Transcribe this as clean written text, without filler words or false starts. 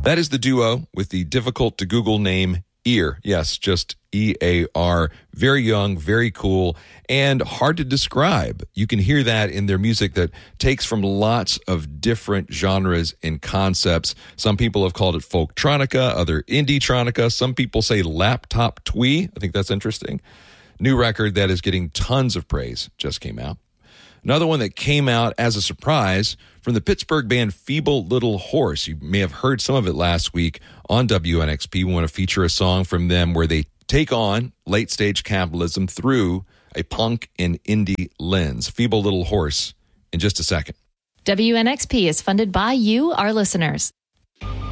That is the duo with the difficult to Google name Ear. Yes, just EAR. Very young, very cool, and hard to describe. You can hear that in their music that takes from lots of different genres and concepts. Some people have called it folktronica, other indie-tronica. Some people say laptop twee. I think that's interesting. New record that is getting tons of praise just came out. Another one that came out as a surprise from the Pittsburgh band Feeble Little Horse. You may have heard some of it last week on WNXP. We want to feature a song from them where they take on late-stage capitalism through a punk and indie lens. Feeble Little Horse in just a second. WNXP is funded by you, our listeners.